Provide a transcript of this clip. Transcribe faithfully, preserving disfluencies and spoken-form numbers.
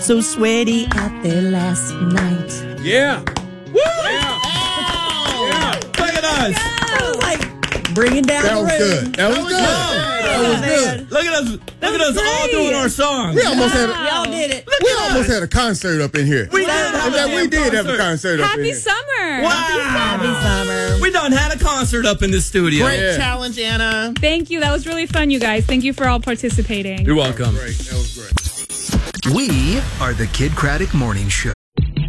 so sweaty out there last night. Yeah. Woo! Yeah. Oh. Yeah. Look at us. That was like bringing down That the was room. good. That was good. That was good. Look at us. Look at us all great. doing our songs. We almost had a, Y'all did it. we almost had a concert up in here. We did have And a that we damn did have a concert. concert up in Happy here. summer. Wow. Happy summer. We done had a concert up in the studio. Great Yeah. challenge, Anna. Thank you. That was really fun, you guys. Thank you for all participating. You're welcome. Great. That was great. We are the Kid Craddock Morning Show.